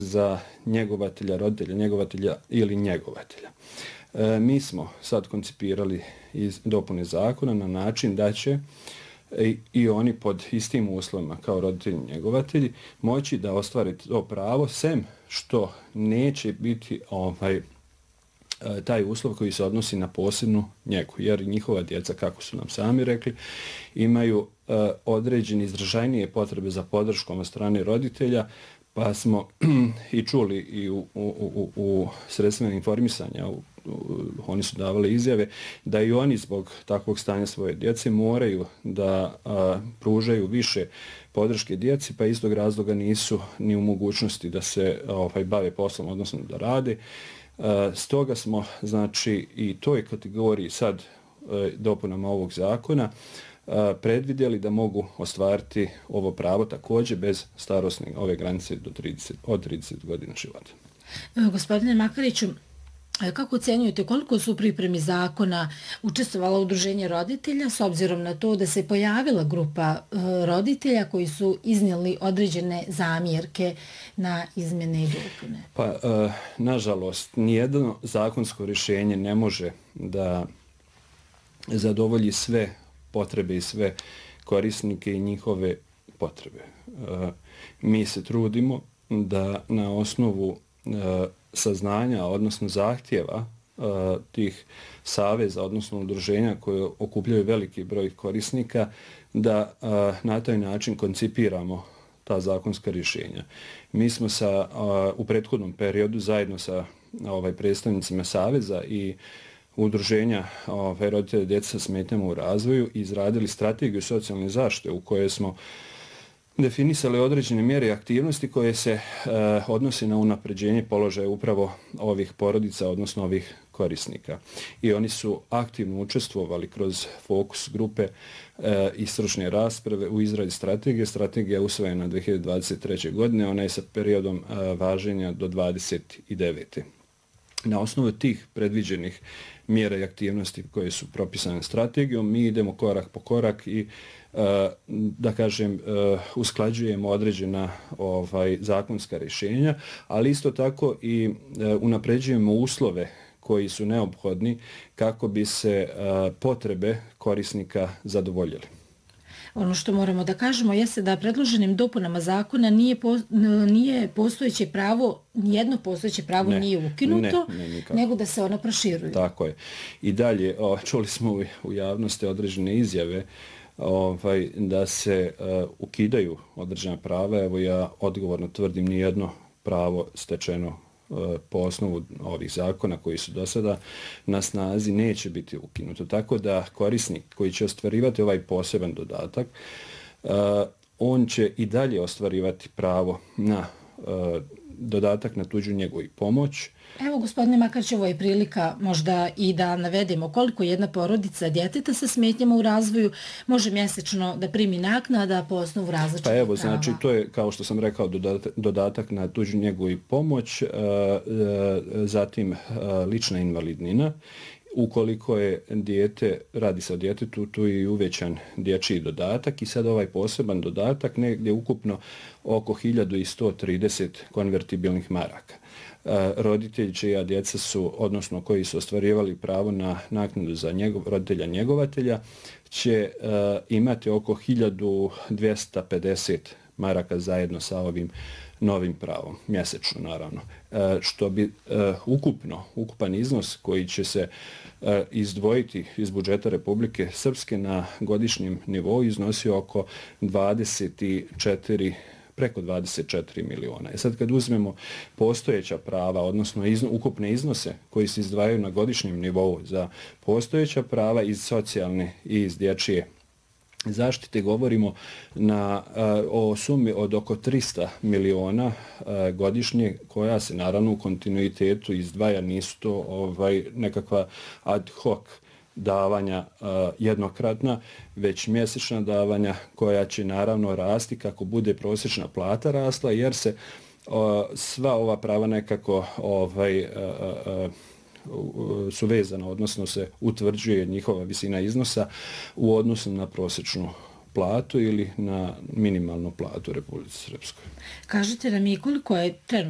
za njegovatelja, roditelja, njegovatelja ili njegovatelja. Mi smo sad koncipirali dopune zakona na način da će i oni pod istim uslovima kao roditelji i njegovatelji moći da ostvare to pravo, sem što neće biti taj uslov koji se odnosi na posebnu njegu, jer njihova djeca, kako su nam sami rekli, imaju određene izražajnije potrebe za podrškom od strane roditelja, pa smo i čuli i u sredstvima informisanja, oni su davali izjave da i oni zbog takvog stanja svoje djece moraju da pružaju više podrške djeci, pa iz tog razloga nisu ni u mogućnosti da se bave poslom, odnosno da rade. Stoga smo, znači, i toj kategoriji sad dopunama ovog zakona predvidjeli da mogu ostvariti ovo pravo također bez starosne ove granice od 30 godina života. Gospodine Makariću, kako ocenjujete koliko su u pripremi zakona učestvovala udruženje roditelja s obzirom na to da se pojavila grupa roditelja koji su iznijeli određene zamjerke na izmjene i dopune? Pa, nažalost, nijedno zakonsko rješenje ne može da zadovolji sve potrebe i sve korisnike i njihove potrebe. Mi se trudimo da na osnovu saznanja, odnosno zahtjeva tih saveza, odnosno udruženja koje okupljaju veliki broj korisnika, da na taj način koncipiramo ta zakonska rješenja. Mi smo u prethodnom periodu zajedno sa predstavnicima saveza i udruženja roditelja djece sa smetnjama u razvoju izradili strategiju socijalne zaštite u kojoj smo definisali određene mjere i aktivnosti koje se odnose na unapređenje položaja upravo ovih porodica, odnosno ovih korisnika. I oni su aktivno učestvovali kroz fokus grupe i stručne rasprave u izradi strategije. Strategija je usvojena 2023. godine, ona je sa periodom važenja do 2029. Na osnovu tih predviđenih mjera i aktivnosti koje su propisane strategijom, mi idemo korak po korak i da kažem usklađujemo određena zakonska rješenja, ali isto tako i unapređujemo uslove koji su neophodni kako bi se potrebe korisnika zadovoljili. Ono što moramo da kažemo jeste da predloženim dopunama zakona nije postojeće pravo, nijedno postojeće pravo nije ukinuto, nego da se ono proširuje. Tako je. I dalje, čuli smo u javnosti određene izjave da se ukidaju određena prava. Evo ja odgovorno tvrdim nijedno pravo stečeno po osnovu ovih zakona koji su do sada na snazi neće biti ukinuto. Tako da korisnik koji će ostvarivati ovaj poseban dodatak, on će i dalje ostvarivati pravo na dodatak na tuđu njegu i pomoć. Evo, gospodine Makarić, ovo je prilika možda i da navedemo koliko jedna porodica djeteta sa smetnjama u razvoju može mjesečno da primi naknada po osnovu različitih prava. Pa evo, znači, to je, kao što sam rekao, dodatak na tuđu njegu i pomoć, zatim lična invalidnina. Ukoliko je radi se o djetetu, tu je i uvećan dječji dodatak i sad ovaj poseban dodatak negdje ukupno oko 1130 konvertibilnih maraka. Roditelji čija djeca su, odnosno koji su ostvarivali pravo na naknadu za roditelja njegovatelja, će imati oko 1250 maraka zajedno sa ovim novim pravom, mjesečno naravno. Što bi ukupan iznos koji će se izdvojiti iz budžeta Republike Srpske na godišnjem nivou iznosio oko preko 24 miliona. Sad kad uzmemo postojeća prava, odnosno ukupne iznose koji se izdvajaju na godišnjem nivou za postojeća prava iz socijalne i iz dječje zaštite, govorimo o sumi od oko 300 miliona godišnje, koja se naravno u kontinuitetu izdvaja, nisu to nekakva ad hoc davanja jednokratna, već mjesečna davanja koja će naravno rasti kako bude prosječna plata rasla, jer se sva ova prava nekako su vezana, odnosno se utvrđuje njihova visina iznosa u odnosu na prosječnu platu ili na minimalnu platu u Republici Srpskoj. Kažete nam i koliko je trenutno